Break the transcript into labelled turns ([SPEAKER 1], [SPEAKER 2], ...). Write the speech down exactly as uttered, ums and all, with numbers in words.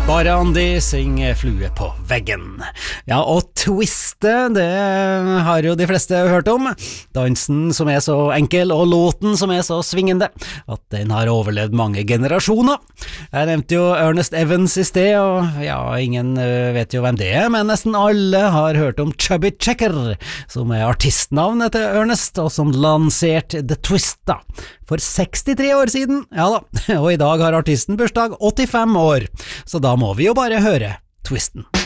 [SPEAKER 1] Bare Andy synger Flue på veggen. Ja, og twiste, det har jo de fleste hørt om. Dansen som er så enkel, og låten som er så svingende, at den har overlevd mange generasjoner. Jeg nevnte jo Ernest Evans i sted, og ja, ingen vet jo hvem det er, men nesten alle har hørt om Chubby Checker, som er artistnavnet til Ernest, og som lanserte The Twist da, for sekstitre år siden. Ja da, og i dag har artisten bursdag åttifem år, så da må vi jo bare høre twisten.